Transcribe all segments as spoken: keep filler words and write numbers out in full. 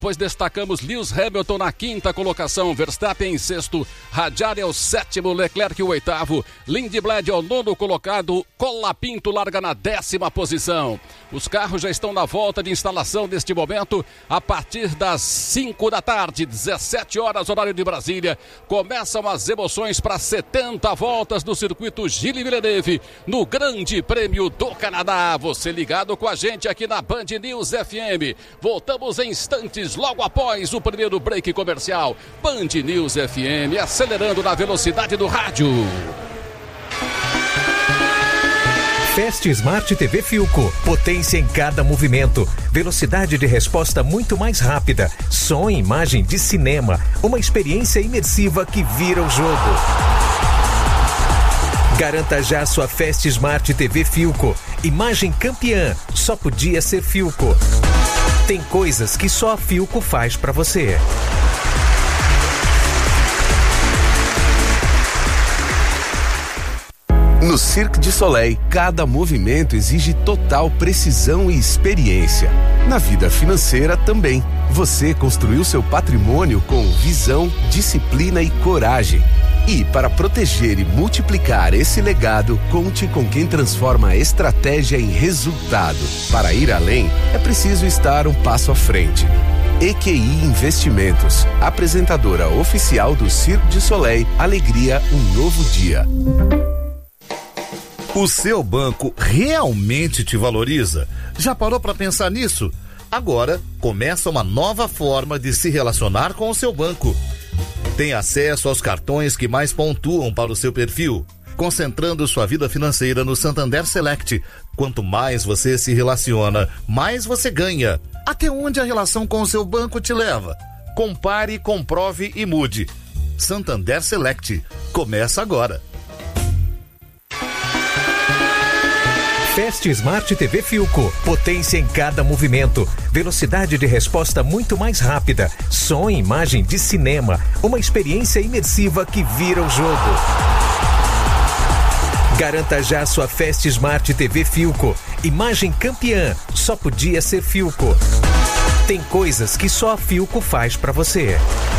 Pois destacamos Lewis Hamilton na quinta colocação, Verstappen em sexto, Hadjar é o sétimo, Leclerc o oitavo, Lindblad é o nono colocado, Colapinto larga na décima posição. Os carros já estão na volta de instalação neste momento, a partir das cinco da tarde, dezessete horas, horário de Brasília, começam as emoções para setenta voltas do circuito Gilles Villeneuve, no Grande Prêmio do Canadá. Você ligado com a gente aqui na Band News F M. Voltamos em instantes, logo após o primeiro break comercial. Band News F M, acelerando na velocidade do rádio. Fast Smart T V Philco, potência em cada movimento, velocidade de resposta muito mais rápida, som e imagem de cinema, uma experiência imersiva que vira o jogo. Garanta já sua Fast Smart T V Philco, imagem campeã, só podia ser Philco. Tem coisas que só a Philco faz pra você. No Cirque du Soleil, cada movimento exige total precisão e experiência. Na vida financeira também. Você construiu seu patrimônio com visão, disciplina e coragem. E para proteger e multiplicar esse legado, conte com quem transforma a estratégia em resultado. Para ir além, é preciso estar um passo à frente. E Q I Investimentos, apresentadora oficial do Cirque du Soleil, alegria, um novo dia. O seu banco realmente te valoriza? Já parou para pensar nisso? Agora começa uma nova forma de se relacionar com o seu banco. Tem acesso aos cartões que mais pontuam para o seu perfil, concentrando sua vida financeira no Santander Select. Quanto mais você se relaciona, mais você ganha. Até onde a relação com o seu banco te leva? Compare, comprove e mude. Santander Select. Começa agora. Fast Smart T V Philco, potência em cada movimento, velocidade de resposta muito mais rápida, som e imagem de cinema, uma experiência imersiva que vira o jogo. Garanta já sua Fast Smart T V Philco, imagem campeã, só podia ser Philco. Tem coisas que só a Philco faz pra você.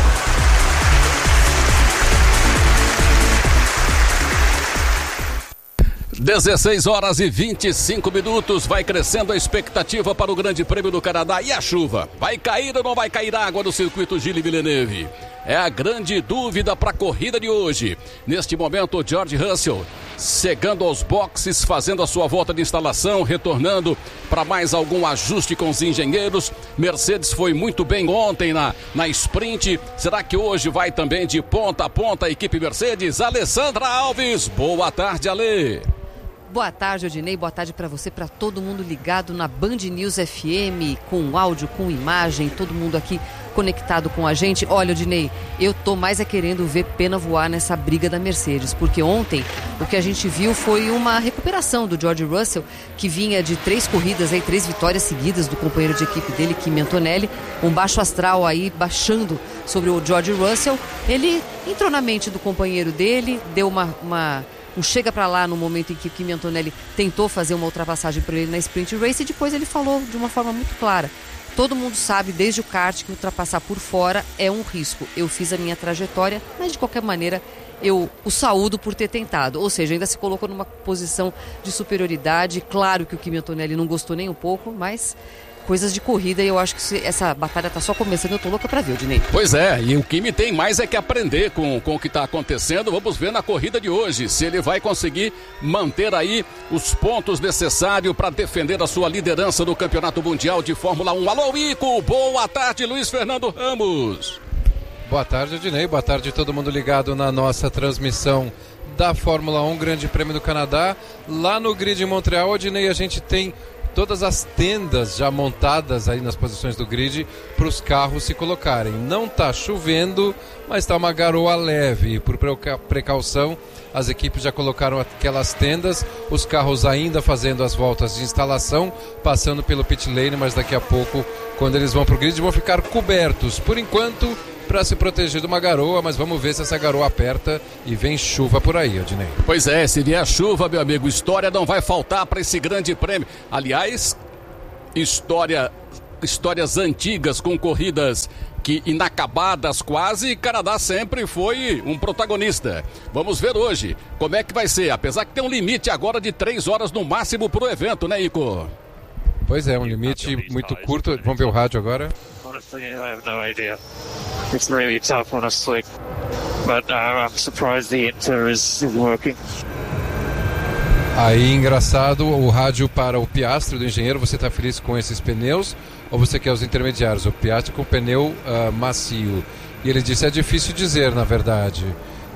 dezesseis horas e vinte e cinco minutos, vai crescendo a expectativa para o Grande Prêmio do Canadá. E a chuva? Vai cair ou não vai cair água no circuito Gilles Villeneuve? É a grande dúvida para a corrida de hoje. Neste momento, o George Russell chegando aos boxes, fazendo a sua volta de instalação, retornando para mais algum ajuste com os engenheiros. Mercedes foi muito bem ontem na, na sprint. Será que hoje vai também de ponta a ponta a equipe Mercedes? Alessandra Alves, boa tarde, Ale. Boa tarde, Odinei. Boa tarde para você, para todo mundo ligado na Band News F M, com áudio, com imagem, todo mundo aqui conectado com a gente. Olha, Odinei, eu tô mais é querendo ver pena voar nessa briga da Mercedes, porque ontem o que a gente viu foi uma recuperação do George Russell, que vinha de três corridas, aí, três vitórias seguidas do companheiro de equipe dele, Kimi Antonelli, um baixo astral aí baixando sobre o George Russell. Ele entrou na mente do companheiro dele, deu uma... uma um chega pra lá no momento em que o Kimi Antonelli tentou fazer uma ultrapassagem para ele na sprint race, e depois ele falou de uma forma muito clara: todo mundo sabe desde o kart que ultrapassar por fora é um risco. Eu fiz a minha trajetória, mas de qualquer maneira eu o saúdo por ter tentado. Ou seja, ainda se colocou numa posição de superioridade. Claro que o Kimi Antonelli não gostou nem um pouco, mas coisas de corrida, e eu acho que essa batalha tá só começando. Eu tô louca pra ver, Odinei. Pois é, e o Kimi tem mais é que aprender com, com o que tá acontecendo. Vamos ver na corrida de hoje se ele vai conseguir manter aí os pontos necessários para defender a sua liderança no Campeonato Mundial de Fórmula um. Alô, Ico, boa tarde, Luiz Fernando Ramos. Boa tarde, Odinei, boa tarde todo mundo ligado na nossa transmissão da Fórmula um Grande Prêmio do Canadá. Lá no grid em Montreal, Odinei, a gente tem todas as tendas já montadas aí nas posições do grid para os carros se colocarem. Não está chovendo, mas está uma garoa leve. Por precaução, as equipes já colocaram aquelas tendas, os carros ainda fazendo as voltas de instalação, passando pelo pit lane, mas daqui a pouco, quando eles vão para o grid, vão ficar cobertos. Por enquanto, para se proteger de uma garoa, mas vamos ver se essa garoa aperta e vem chuva por aí, Odinei. Pois é, se vier chuva, meu amigo, história não vai faltar para esse grande prêmio. Aliás, história histórias antigas com corridas que inacabadas quase, Canadá sempre foi um protagonista. Vamos ver hoje como é que vai ser, apesar que tem um limite agora de três horas no máximo pro evento, né, Ico? Pois é, um limite muito curto. Vamos ver o rádio agora. Honestly, I have no idea. It's really tough, honestly. But uh, I'm surprised the Inter is working. Aí, engraçado, o rádio para o Piastri do engenheiro. Você está feliz com esses pneus ou você quer os intermediários? O Piastri com pneu uh, macio. E ele disse, é difícil dizer, na verdade.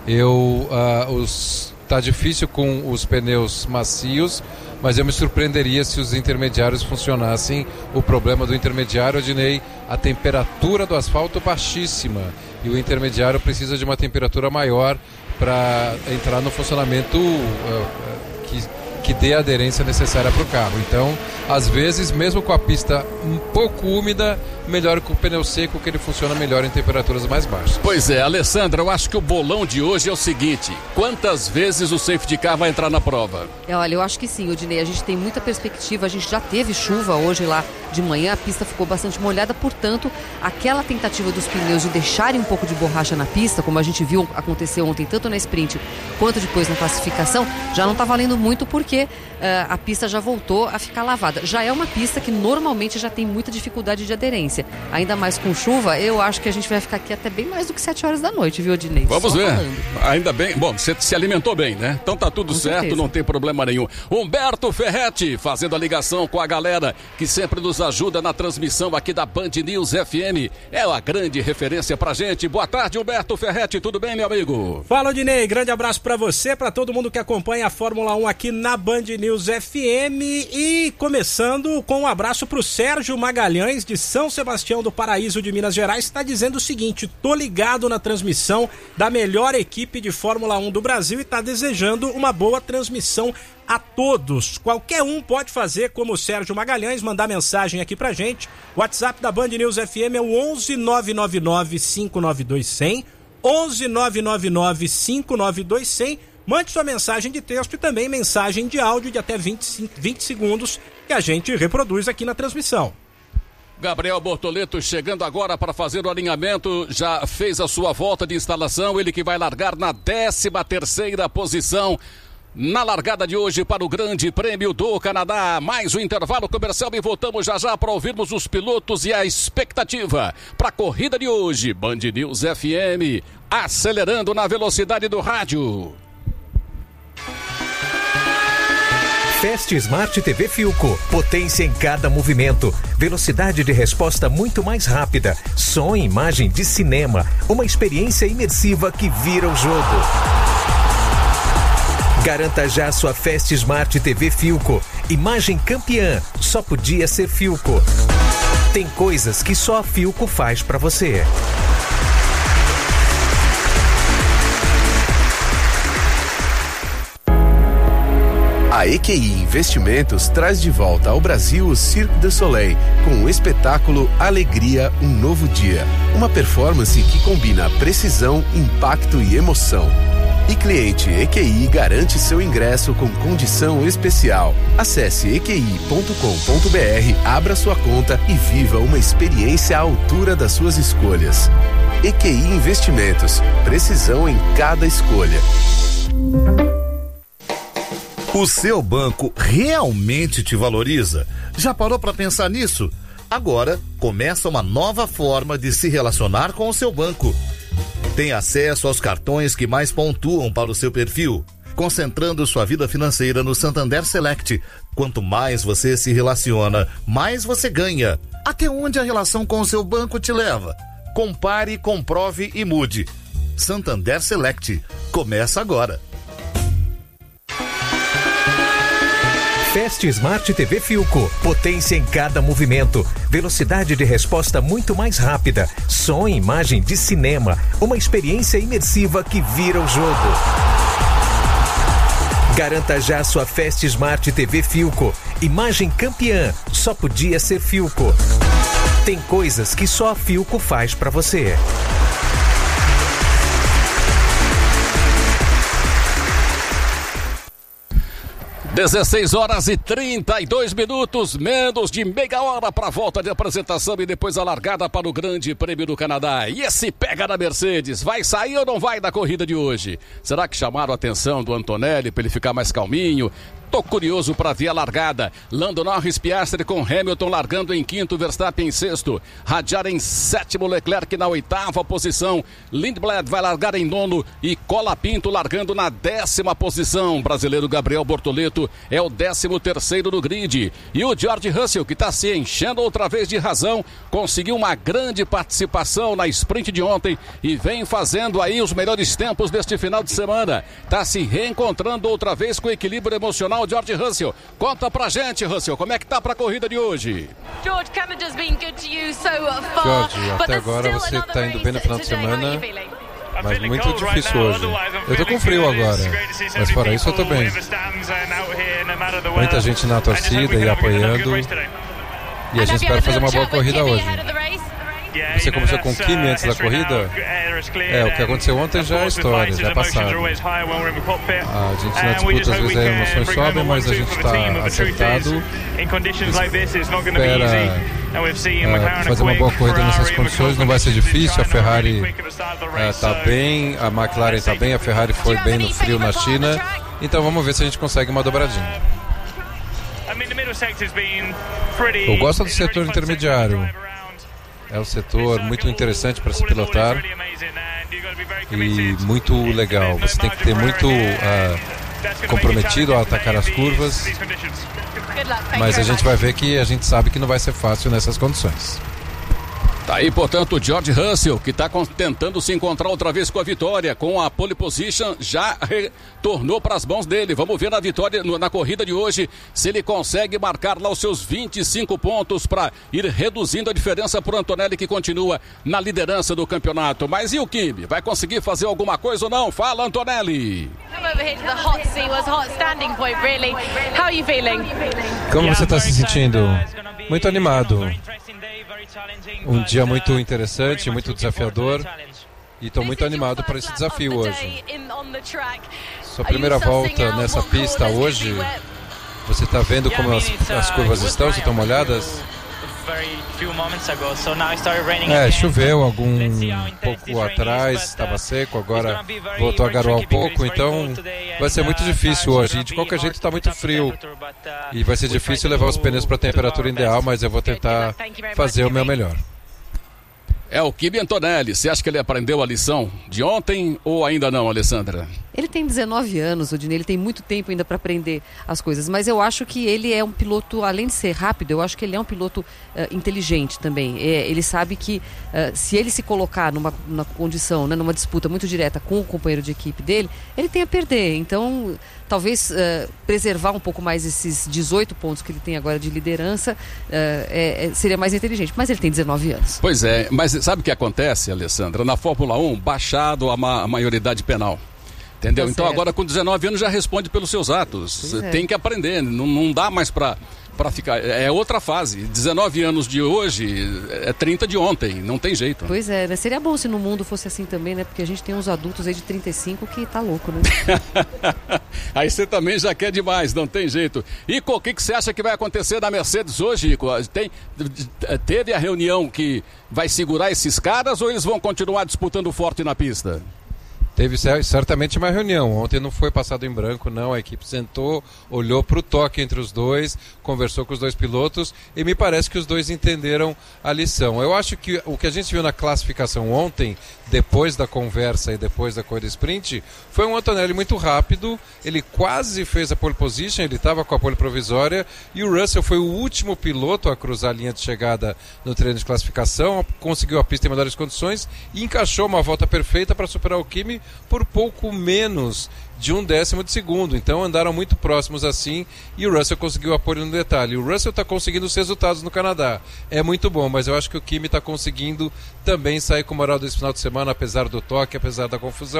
Eu, uh, os, tá difícil com os pneus macios, mas eu me surpreenderia se os intermediários funcionassem. O problema do intermediário, Odinei, a temperatura do asfalto baixíssima. E o intermediário precisa de uma temperatura maior para entrar no funcionamento uh, que, que dê a aderência necessária para o carro. Então, às vezes, mesmo com a pista um pouco úmida, melhor com o pneu seco, que ele funciona melhor em temperaturas mais baixas. Pois é, Alessandra, eu acho que o bolão de hoje é o seguinte: quantas vezes o safety car vai entrar na prova? É, olha, eu acho que sim, Odinei, a gente tem muita perspectiva, a gente já teve chuva hoje lá de manhã, a pista ficou bastante molhada, portanto, aquela tentativa dos pneus de deixarem um pouco de borracha na pista, como a gente viu acontecer ontem, tanto na sprint quanto depois na classificação, já não está valendo muito porque uh, a pista já voltou a ficar lavada. Já é uma pista que normalmente já tem muita dificuldade de aderência. Ainda mais com chuva, eu acho que a gente vai ficar aqui até bem mais do que sete horas da noite, viu, Odinei? Vamos Só ver. falando. Ainda bem. Bom, você se alimentou bem, né? Então tá tudo Com certo, certeza. não tem problema nenhum. Humberto Ferretti fazendo a ligação com a galera que sempre nos ajuda na transmissão aqui da Band News F M. É uma grande referência pra gente. Boa tarde, Humberto Ferretti. Tudo bem, meu amigo? Fala, Odinei. Grande abraço pra você, pra todo mundo que acompanha a Fórmula um aqui na Band News F M. E começando com um abraço pro Sérgio Magalhães, de São Sebastião do Paraíso de Minas Gerais, está dizendo o seguinte: tô ligado na transmissão da melhor equipe de Fórmula um do Brasil e tá desejando uma boa transmissão a todos. Qualquer um pode fazer como o Sérgio Magalhães, mandar mensagem aqui pra gente. O WhatsApp da Band News F M é o onze nove nove nove cinco nove dois zero zero, onze nove nove nove cinco nove dois zero zero. Mande sua mensagem de texto e também mensagem de áudio de até vinte, vinte segundos que a gente reproduz aqui na transmissão. Gabriel Bortoleto chegando agora para fazer o alinhamento, já fez a sua volta de instalação, ele que vai largar na décima terceira posição na largada de hoje para o Grande Prêmio do Canadá. Mais um intervalo comercial e voltamos já já para ouvirmos os pilotos e a expectativa para a corrida de hoje. Band News F M, acelerando na velocidade do rádio. Fast Smart T V Filco, potência em cada movimento, velocidade de resposta muito mais rápida, som e imagem de cinema, uma experiência imersiva que vira o jogo. Garanta já sua Fast Smart T V Filco, imagem campeã, só podia ser Filco. Tem coisas que só a Filco faz pra você. A E Q I Investimentos traz de volta ao Brasil o Cirque du Soleil com o espetáculo Alegria, um Novo Dia. Uma performance que combina precisão, impacto e emoção. E cliente E Q I garante seu ingresso com condição especial. Acesse e q i ponto com ponto b r, abra sua conta e viva uma experiência à altura das suas escolhas. E Q I Investimentos, precisão em cada escolha. O seu banco realmente te valoriza? Já parou para pensar nisso? Agora começa uma nova forma de se relacionar com o seu banco. Tem acesso aos cartões que mais pontuam para o seu perfil, concentrando sua vida financeira no Santander Select. Quanto mais você se relaciona, mais você ganha. Até onde a relação com o seu banco te leva? Compare, comprove e mude. Santander Select. Começa agora. Fast Smart T V Filco, potência em cada movimento, velocidade de resposta muito mais rápida, som e imagem de cinema, uma experiência imersiva que vira o jogo. Garanta já sua Fast Smart T V Filco, imagem campeã, só podia ser Filco. Tem coisas que só a Filco faz pra você. dezesseis horas e trinta e dois minutos, menos de meia hora para a volta de apresentação e depois a largada para o Grande Prêmio do Canadá. E esse pega da Mercedes, vai sair ou não vai da corrida de hoje? Será que chamaram a atenção do Antonelli para ele ficar mais calminho? Tô curioso para ver a largada. Lando Norris, Piastri com Hamilton largando em quinto, Verstappen em sexto, Radiar em sétimo, Leclerc na oitava posição, Lindblad vai largar em nono e Colapinto largando na décima posição. Brasileiro Gabriel Bortoleto é o décimo terceiro no grid. E o George Russell, que está se enchendo outra vez de razão, conseguiu uma grande participação na sprint de ontem e vem fazendo aí os melhores tempos deste final de semana. Está se reencontrando outra vez com equilíbrio emocional. George Russell, conta pra gente, Russell, como é que tá pra corrida de hoje? George, até agora você está indo bem no final de semana, mas muito difícil hoje. Eu tô com frio agora, mas fora isso eu tô bem. Muita gente na torcida e apoiando, e a gente espera fazer uma boa corrida hoje. Você começou com o Kimi antes da corrida? É, o que aconteceu ontem já é história, já é passado. A gente na disputa às vezes as emoções sobem, mas a gente está acertado. Espera é, fazer uma boa corrida nessas condições, não vai ser difícil. A Ferrari está é, bem, a McLaren está bem, a Ferrari foi bem no frio na China. Então vamos ver se a gente consegue uma dobradinha. Eu gosto do setor intermediário. É um setor muito interessante para se pilotar e muito legal. Você tem que ter muito uh, comprometido a atacar as curvas, mas a gente vai ver que a gente sabe que não vai ser fácil nessas condições. Tá aí, portanto, o George Russell, que está tentando se encontrar outra vez com a vitória, com a pole position, já retornou para as mãos dele. Vamos ver na vitória, na corrida de hoje, se ele consegue marcar lá os seus vinte e cinco pontos para ir reduzindo a diferença para o Antonelli, que continua na liderança do campeonato. Mas e o Kimi? Vai conseguir fazer alguma coisa ou não? Fala, Antonelli! Como você está se sentindo? Muito animado. Um dia muito interessante, muito desafiador, e estou muito animado para esse desafio hoje. Sua primeira volta nessa pista hoje, você está vendo como as, as curvas estão, se estão molhadas? É, choveu algum pouco atrás, estava seco, agora voltou a garoar um pouco, então vai ser muito difícil hoje. E de qualquer jeito está muito frio e vai ser difícil levar os pneus para a temperatura ideal, mas eu vou tentar fazer o meu melhor. É o Kimi Antonelli. Você acha que ele aprendeu a lição de ontem ou ainda não, Alessandra? Ele tem dezenove anos, Odinei, ele tem muito tempo ainda para aprender as coisas, mas eu acho que ele é um piloto, além de ser rápido, eu acho que ele é um piloto uh, inteligente também. É, ele sabe que uh, se ele se colocar numa, numa condição, né, numa disputa muito direta com o companheiro de equipe dele, ele tem a perder. Então, talvez uh, preservar um pouco mais esses dezoito pontos que ele tem agora de liderança uh, é, é, seria mais inteligente, mas ele tem dezenove anos. Pois é, mas sabe o que acontece, Alessandra? Na Fórmula um, baixado a, ma- a maioridade penal. Entendeu? Tá, então certo. Agora com dezenove anos já responde pelos seus atos. Você é. tem que aprender, não, não dá mais para para ficar, é outra fase. dezenove anos de hoje é trinta de ontem, não tem jeito. Pois é, né? Seria bom se no mundo fosse assim também, né? Porque a gente tem uns adultos aí de trinta e cinco que tá louco, né? Aí você também já quer demais, não tem jeito. Ico, o que, que você acha que vai acontecer na Mercedes hoje, Ico? Tem, teve a reunião que vai segurar esses caras ou eles vão continuar disputando forte na pista? Teve certamente uma reunião. Ontem não foi passado em branco, não. A equipe sentou, olhou para o toque entre os dois, conversou com os dois pilotos e me parece que os dois entenderam a lição. Eu acho que o que a gente viu na classificação ontem, depois da conversa e depois da corrida sprint, foi um Antonelli muito rápido. Ele quase fez a pole position, ele estava com a pole provisória e o Russell foi o último piloto a cruzar a linha de chegada no treino de classificação, conseguiu a pista em melhores condições e encaixou uma volta perfeita para superar o Kimi por pouco menos de um décimo de segundo. Então andaram muito próximos assim e o Russell conseguiu apoio no detalhe. O Russell está conseguindo os resultados no Canadá, é muito bom, mas eu acho que o Kimi está conseguindo também sair com moral desse final de semana, apesar do toque, apesar da confusão,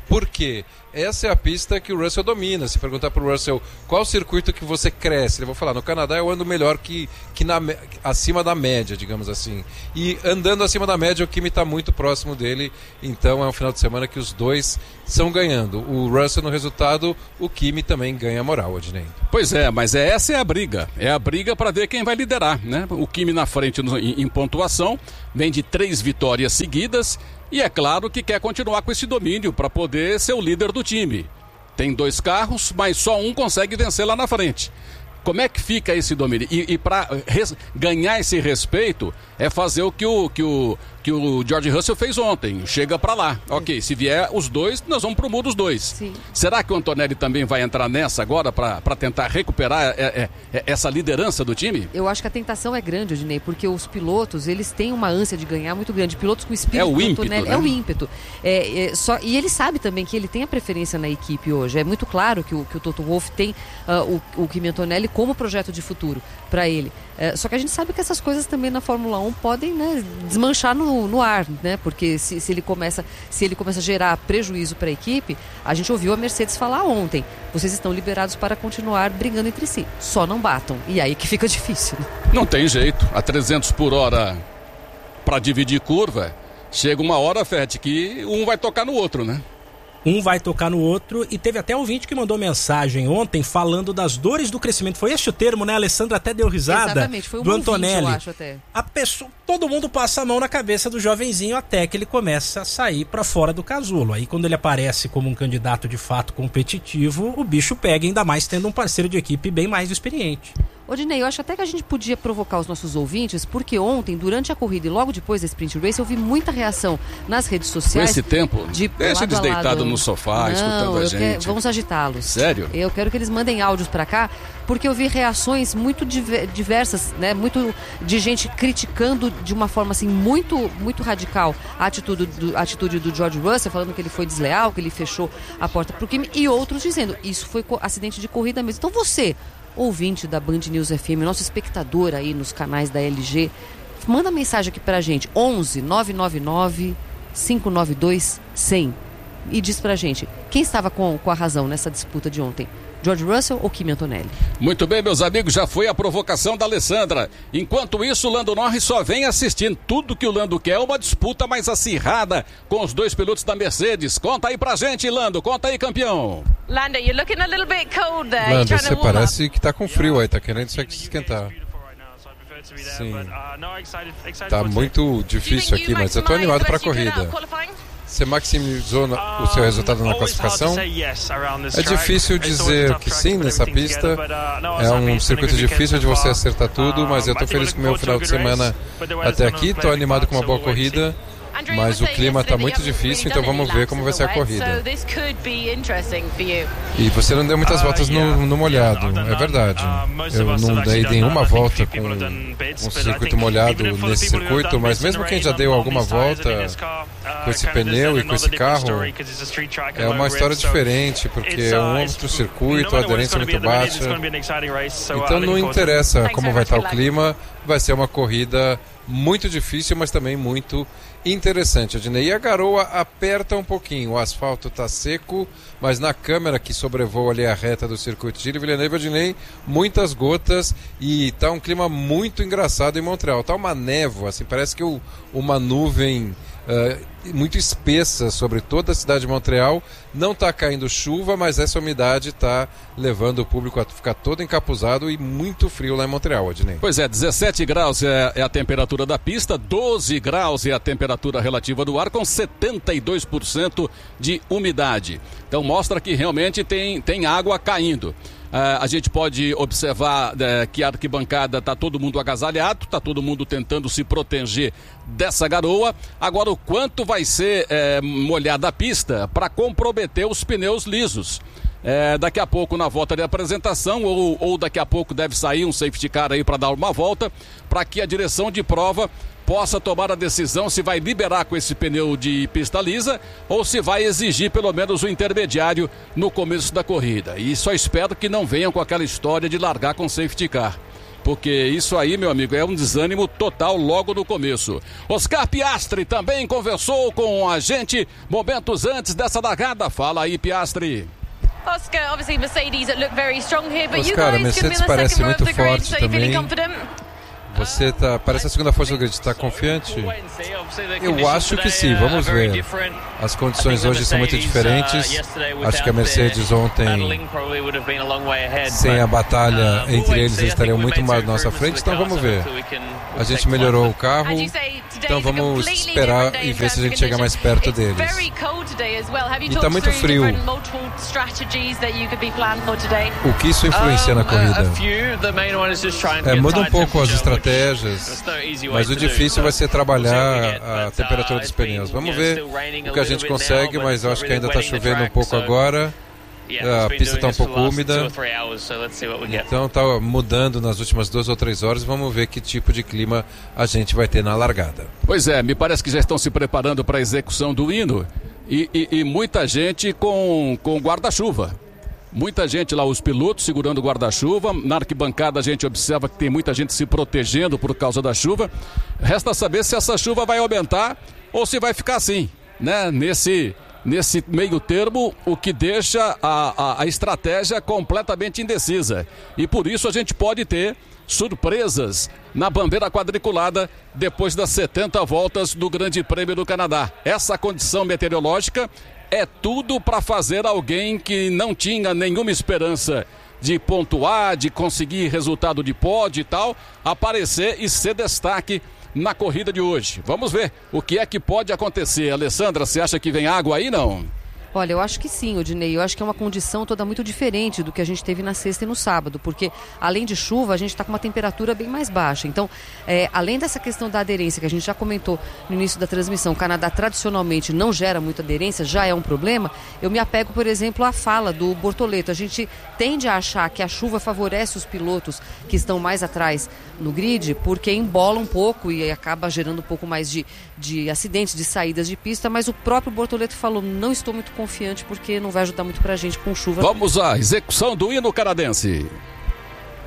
Por quê? Essa é a pista que o Russell domina. Se perguntar para o Russell qual circuito que você cresce, ele vai falar, no Canadá eu ando melhor que, que na, acima da média, digamos assim. E andando acima da média, o Kimi está muito próximo dele, então é um final de semana que os dois estão ganhando. O Russell no resultado, o Kimi também ganha moral, Odinei. Pois é, mas é, essa é a briga. É a briga para ver quem vai liderar, né? O Kimi na frente no, em, em pontuação, vem de três vitórias seguidas. E é claro que quer continuar com esse domínio para poder ser o líder do time. Tem dois carros, mas só um consegue vencer lá na frente. Como é que fica esse domínio? E, e para ganhar esse respeito é fazer o que o, que o, que o George Russell fez ontem. Chega para lá. Ok, se vier os dois, nós vamos pro mundo os dois. Sim. Será que o Antonelli também vai entrar nessa agora para tentar recuperar é, é, é, essa liderança do time? Eu acho que a tentação é grande, Odinei, porque os pilotos, eles têm uma ânsia de ganhar muito grande. Pilotos com espírito é o do ímpeto, Antonelli. né? É o ímpeto. É, é, só, e ele sabe também que ele tem a preferência na equipe hoje. É muito claro que o, que o Toto Wolff tem uh, o, o Kimi Antonelli como projeto de futuro para ele. É, só que a gente sabe que essas coisas também na Fórmula um podem, né, desmanchar no, no ar, né? Porque se, se, ele começa, se ele começa a gerar prejuízo para a equipe, a gente ouviu a Mercedes falar ontem, vocês estão liberados para continuar brigando entre si, só não batam. E aí que fica difícil. Não tem jeito, a trezentos por hora para dividir curva, chega uma hora, Fete, que um vai tocar no outro, né? Um vai tocar no outro, e teve até um ouvinte que mandou mensagem ontem falando das dores do crescimento. Foi esse o termo, né? A Alessandra até deu risada. Exatamente, foi um do ouvinte, Antonelli. eu acho até. A pessoa, todo mundo passa a mão na cabeça do jovenzinho até que ele começa a sair para fora do casulo. Aí quando ele aparece como um candidato de fato competitivo, o bicho pega, ainda mais tendo um parceiro de equipe bem mais experiente. Odinei, eu acho até que a gente podia provocar os nossos ouvintes, porque ontem, durante a corrida e logo depois da Sprint Race, eu vi muita reação nas redes sociais. Com esse tempo, de deixa eles deitados no sofá, Não, escutando a gente. Quero, vamos agitá-los. Sério? Eu quero que eles mandem áudios pra cá, porque eu vi reações muito diversas, né? Muito de gente criticando de uma forma assim muito, muito radical a atitude do, a atitude do George Russell, falando que ele foi desleal, que ele fechou a porta pro Kimi, e outros dizendo, isso foi acidente de corrida mesmo. Então você, ouvinte da Band News F M, nosso espectador aí nos canais da L G, manda mensagem aqui pra gente, onze nove nove nove cinco nove dois cem, e diz pra gente, quem estava com, com a razão nessa disputa de ontem? George Russell ou Kimi Antonelli? Muito bem, meus amigos, já foi a provocação da Alessandra. Enquanto isso, o Lando Norris só vem assistindo. Tudo que o Lando quer é uma disputa mais acirrada com os dois pilotos da Mercedes. Conta aí pra gente, Lando. Conta aí, campeão. Lando, you're looking a little bit cold there. Lando, você parece que tá com frio aí, tá querendo se esquentar. Sim. Tá muito difícil aqui, mas eu tô animado pra corrida. Você maximizou o seu resultado na classificação? É difícil dizer que sim nessa pista. É um circuito difícil de você acertar tudo, mas eu estou feliz com o meu final de semana até aqui. Estou animado com uma boa corrida. Mas o clima está muito difícil, então vamos ver como vai ser a corrida. E você não deu muitas voltas no, no molhado, é verdade. Eu não dei nenhuma volta com um circuito molhado nesse circuito, mas mesmo quem já deu alguma volta com esse pneu e com esse carro, é uma história diferente, porque é um outro circuito, a aderência é muito baixa. Então não interessa como vai estar o clima, vai ser uma corrida muito difícil, mas também muito interessante, Odinei. E a garoa aperta um pouquinho, o asfalto está seco, mas na câmera que sobrevoa ali a reta do circuito de Villeneuve, Odinei, muitas gotas, e está um clima muito engraçado em Montreal. Está uma névoa, assim, parece que o, uma nuvem uh, muito espessa sobre toda a cidade de Montreal. Não está caindo chuva, mas essa umidade está levando o público a ficar todo encapuzado e muito frio lá em Montreal, Odinei. Pois é, dezessete graus é, é a temperatura da pista, doze graus é a temperatura relativa do ar, com setenta e dois por cento de umidade. Então mostra que realmente tem, tem água caindo. Uh, a gente pode observar uh, que a arquibancada está todo mundo agasalhado, está todo mundo tentando se proteger dessa garoa. Agora, o quanto vai ser uh, molhada a pista para comprometer os pneus lisos? Uh, daqui a pouco, na volta de apresentação, ou, ou daqui a pouco deve sair um safety car aí para dar uma volta, para que a direção de prova possa tomar a decisão se vai liberar com esse pneu de pista lisa ou se vai exigir pelo menos o intermediário no começo da corrida. E só espero que não venham com aquela história de largar com safety car. porque isso aí, meu amigo, é um desânimo total logo no começo. Oscar Piastri também conversou com a gente momentos antes dessa largada. Fala aí, Piastri. Oscar, obviously Mercedes look very strong here, but you Oscar, a guys could be Mercedes in the parece second row of muito the grid, forte so you feeling também. confident? Você tá, parece a segunda força do grid, está confiante? Eu acho que sim, vamos ver. As condições hoje são muito diferentes. Acho que a Mercedes ontem, sem a batalha entre eles, eles estariam muito mais na nossa frente, então vamos ver. A gente melhorou o carro, então vamos esperar e ver se a gente chega mais perto deles. E está muito frio. O que isso influencia na corrida? É, muda um pouco as estratégias. Mas o difícil vai ser trabalhar a temperatura dos pneus. Vamos ver o que a gente consegue, mas eu acho que ainda está chovendo um pouco agora. A pista está um pouco úmida, então está mudando nas últimas duas ou três horas. Vamos ver que tipo de clima a gente vai ter na largada. Pois é, me parece que já estão se preparando para a execução do hino e, e, e muita gente com, com guarda-chuva. Muita gente lá, os pilotos segurando o guarda-chuva. Na arquibancada a gente observa que tem muita gente se protegendo por causa da chuva. Resta saber se essa chuva vai aumentar ou se vai ficar assim, né? Nesse, nesse meio termo, o que deixa a, a, a estratégia completamente indecisa. E por isso a gente pode ter surpresas na bandeira quadriculada depois das setenta voltas do Grande Prêmio do Canadá. Essa condição meteorológica é tudo para fazer alguém que não tinha nenhuma esperança de pontuar, de conseguir resultado de pódio e tal, aparecer e ser destaque na corrida de hoje. Vamos ver o que é que pode acontecer. Alessandra, você acha que vem água aí, não? Olha, eu acho que sim, Odinei. Eu acho que é uma condição toda muito diferente do que a gente teve na sexta e no sábado, porque além de chuva, a gente está com uma temperatura bem mais baixa. Então, é, além dessa questão da aderência, que a gente já comentou no início da transmissão, o Canadá tradicionalmente não gera muita aderência, já é um problema. Eu me apego, por exemplo, à fala do Bortoleto. A gente tende a achar que a chuva favorece os pilotos que estão mais atrás no grid, porque embola um pouco e acaba gerando um pouco mais de, de acidentes, de saídas de pista, mas o próprio Bortoleto falou, não estou muito confiante porque não vai ajudar muito pra gente com chuva. Vamos à execução do hino canadense.